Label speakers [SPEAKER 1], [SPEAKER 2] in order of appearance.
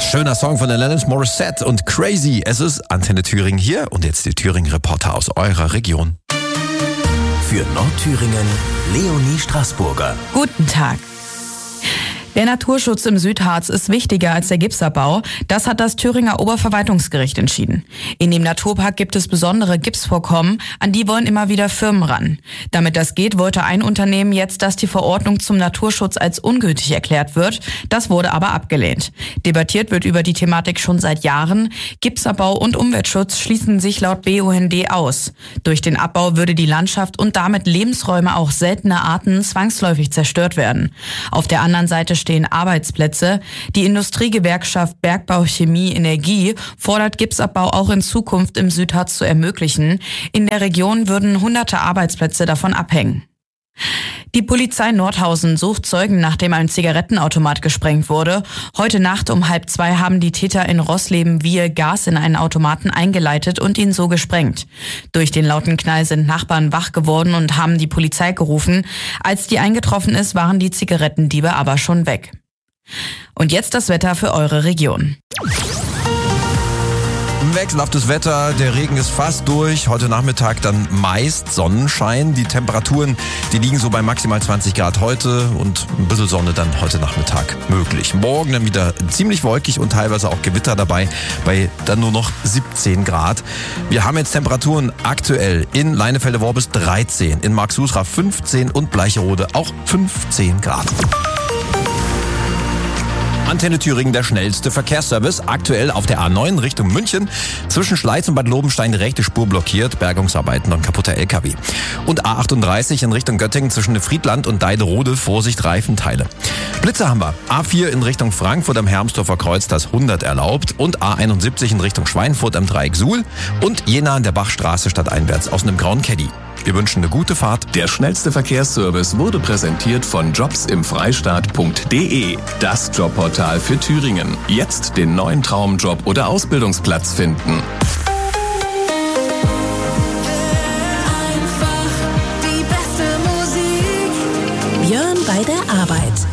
[SPEAKER 1] Schöner Song von Alanis Morissette und Crazy. Es ist Antenne Thüringen hier und jetzt die Thüringen-Reporter aus eurer Region.
[SPEAKER 2] Für Nordthüringen, Leonie Straßburger.
[SPEAKER 3] Guten Tag. Der Naturschutz im Südharz ist wichtiger als der Gipsabbau. Das hat das Thüringer Oberverwaltungsgericht entschieden. In dem Naturpark gibt es besondere Gipsvorkommen, an die wollen immer wieder Firmen ran. Damit das geht, wollte ein Unternehmen jetzt, dass die Verordnung zum Naturschutz als ungültig erklärt wird. Das wurde aber abgelehnt. Debattiert wird über die Thematik schon seit Jahren. Gipsabbau und Umweltschutz schließen sich laut BUND aus. Durch den Abbau würde die Landschaft und damit Lebensräume auch seltener Arten zwangsläufig zerstört werden. Auf der anderen Seite stehen Arbeitsplätze. Die Industriegewerkschaft Bergbau, Chemie, Energie fordert Gipsabbau auch in Zukunft im Südharz zu ermöglichen. In der Region würden hunderte Arbeitsplätze davon abhängen. Die Polizei Nordhausen sucht Zeugen, nachdem ein Zigarettenautomat gesprengt wurde. Heute Nacht um 1:30 haben die Täter in Rossleben-Wiehe Gas in einen Automaten eingeleitet und ihn so gesprengt. Durch den lauten Knall sind Nachbarn wach geworden und haben die Polizei gerufen. Als die eingetroffen ist, waren die Zigarettendiebe aber schon weg. Und jetzt das Wetter für eure Region.
[SPEAKER 1] Wechselhaftes Wetter, der Regen ist fast durch. Heute Nachmittag dann meist Sonnenschein. Die Temperaturen, die liegen so bei maximal 20 Grad heute und ein bisschen Sonne dann heute Nachmittag möglich. Morgen dann wieder ziemlich wolkig und teilweise auch Gewitter dabei, bei dann nur noch 17 Grad. Wir haben jetzt Temperaturen aktuell in Leinefelde-Worbis 13, in Marxusra 15 und Bleicherode auch 15 Grad. Antenne Thüringen, der schnellste Verkehrsservice. Aktuell auf der A9 Richtung München. Zwischen Schleiz und Bad Lobenstein die rechte Spur blockiert. Bergungsarbeiten und kaputter LKW. Und A38 in Richtung Göttingen zwischen Friedland und Deiderode. Vorsicht, Reifenteile. Blitze haben wir. A4 in Richtung Frankfurt am Hermsdorfer Kreuz, das 100 erlaubt. Und A71 in Richtung Schweinfurt am Dreieck Suhl. Und Jena an der Bachstraße stadteinwärts aus einem grauen Caddy. Wir wünschen eine gute Fahrt.
[SPEAKER 2] Der schnellste Verkehrsservice wurde präsentiert von jobsimfreistaat.de. Das Jobportal für Thüringen. Jetzt den neuen Traumjob oder Ausbildungsplatz finden.
[SPEAKER 4] Einfach die beste Musik. Björn bei der Arbeit.